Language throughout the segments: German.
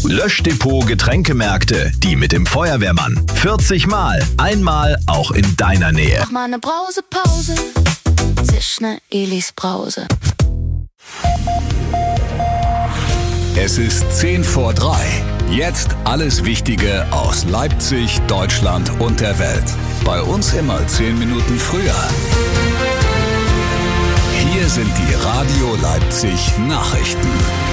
Löschdepot Getränkemärkte, die mit dem Feuerwehrmann. 40 Mal, einmal auch in deiner Nähe. Mach mal eine Brausepause, zisch ne Elis Brause. Es ist 10 vor 3. Jetzt alles Wichtige aus Leipzig, Deutschland und der Welt. Bei uns immer 10 Minuten früher. Hier sind die Radio Leipzig Nachrichten.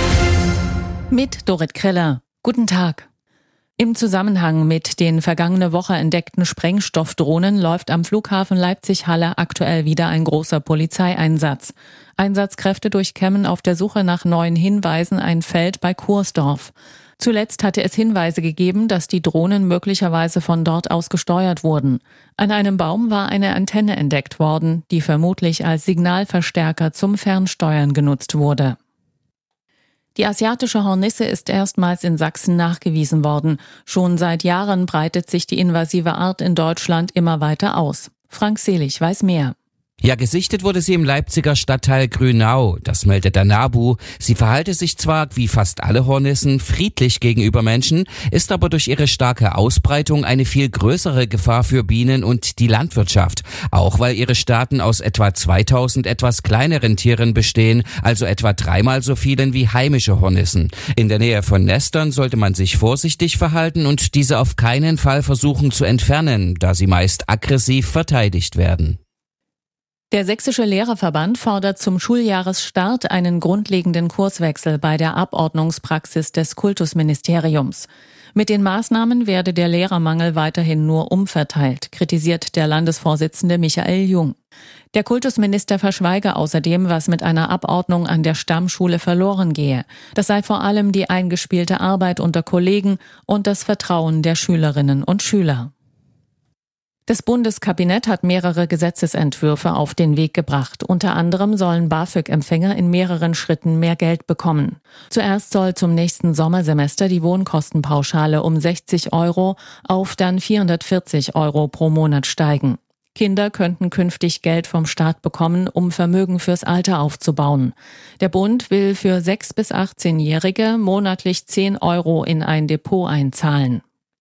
Mit Dorit Kreller. Guten Tag. Im Zusammenhang mit den vergangene Woche entdeckten Sprengstoffdrohnen läuft am Flughafen Leipzig-Halle aktuell wieder ein großer Polizeieinsatz. Einsatzkräfte durchkämmen auf der Suche nach neuen Hinweisen ein Feld bei Kursdorf. Zuletzt hatte es Hinweise gegeben, dass die Drohnen möglicherweise von dort aus gesteuert wurden. An einem Baum war eine Antenne entdeckt worden, die vermutlich als Signalverstärker zum Fernsteuern genutzt wurde. Die asiatische Hornisse ist erstmals in Sachsen nachgewiesen worden. Schon seit Jahren breitet sich die invasive Art in Deutschland immer weiter aus. Frank Selig weiß mehr. Ja, gesichtet wurde sie im Leipziger Stadtteil Grünau. Das meldet der NABU. Sie verhalte sich zwar, wie fast alle Hornissen, friedlich gegenüber Menschen, ist aber durch ihre starke Ausbreitung eine viel größere Gefahr für Bienen und die Landwirtschaft. Auch weil ihre Staaten aus etwa 2000 etwas kleineren Tieren bestehen, also etwa 3-mal so vielen wie heimische Hornissen. In der Nähe von Nestern sollte man sich vorsichtig verhalten und diese auf keinen Fall versuchen zu entfernen, da sie meist aggressiv verteidigt werden. Der Sächsische Lehrerverband fordert zum Schuljahresstart einen grundlegenden Kurswechsel bei der Abordnungspraxis des Kultusministeriums. Mit den Maßnahmen werde der Lehrermangel weiterhin nur umverteilt, kritisiert der Landesvorsitzende Michael Jung. Der Kultusminister verschweige außerdem, was mit einer Abordnung an der Stammschule verloren gehe. Das sei vor allem die eingespielte Arbeit unter Kollegen und das Vertrauen der Schülerinnen und Schüler. Das Bundeskabinett hat mehrere Gesetzesentwürfe auf den Weg gebracht. Unter anderem sollen BAföG-Empfänger in mehreren Schritten mehr Geld bekommen. Zuerst soll zum nächsten Sommersemester die Wohnkostenpauschale um 60 € auf dann 440 € pro Monat steigen. Kinder könnten künftig Geld vom Staat bekommen, um Vermögen fürs Alter aufzubauen. Der Bund will für 6- bis 18-Jährige monatlich 10 € in ein Depot einzahlen.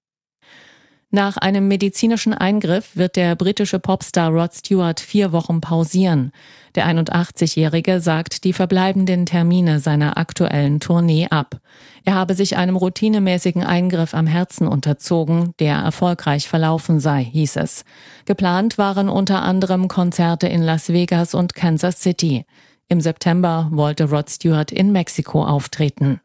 Nach einem medizinischen Eingriff wird der britische Popstar Rod Stewart 4 Wochen pausieren. Der 81-Jährige sagt die verbleibenden Termine seiner aktuellen Tournee ab. Er habe sich einem routinemäßigen Eingriff am Herzen unterzogen, der erfolgreich verlaufen sei, hieß es. Geplant waren unter anderem Konzerte in Las Vegas und Kansas City. Im September wollte Rod Stewart in Mexiko auftreten.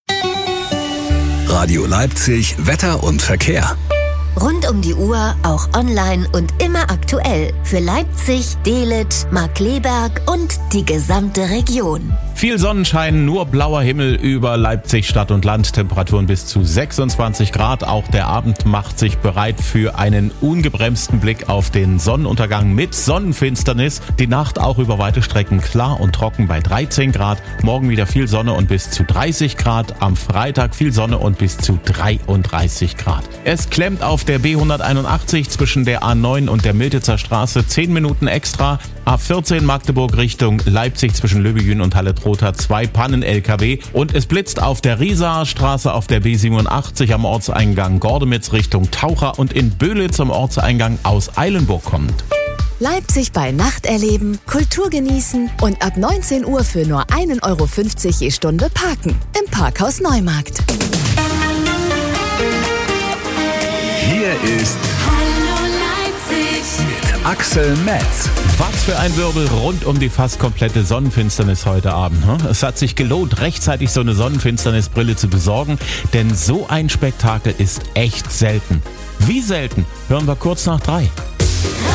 Radio Leipzig, Wetter und Verkehr. Rund um die Uhr, auch online und immer aktuell. Für Leipzig, Dehlet, Markkleeberg und die gesamte Region. Viel Sonnenschein, nur blauer Himmel über Leipzig, Stadt und Land. Temperaturen bis zu 26 Grad. Auch der Abend macht sich bereit für einen ungebremsten Blick auf den Sonnenuntergang mit Sonnenfinsternis. Die Nacht auch über weite Strecken klar und trocken bei 13 Grad. Morgen wieder viel Sonne und bis zu 30 Grad. Am Freitag viel Sonne und bis zu 33 Grad. Es klemmt auf der B181 zwischen der A9 und der Miltitzer Straße 10 Minuten extra. A14 Magdeburg Richtung Leipzig zwischen Löbejün und Halle-Trotha 2 Pannen-LKW. Und es blitzt auf der Riesaer Straße auf der B87 am Ortseingang Gordemitz Richtung Taucher und in Böhlitz am Ortseingang aus Eilenburg kommt. Leipzig bei Nacht erleben, Kultur genießen und ab 19 Uhr für nur 1,50 € je Stunde parken. Im Parkhaus Neumarkt. Hier ist Hallo Leipzig mit Axel Metz. Was für ein Wirbel rund um die fast komplette Sonnenfinsternis heute Abend. Es hat sich gelohnt, rechtzeitig so eine Sonnenfinsternisbrille zu besorgen, denn so ein Spektakel ist echt selten. Wie selten? Hören wir kurz nach 3.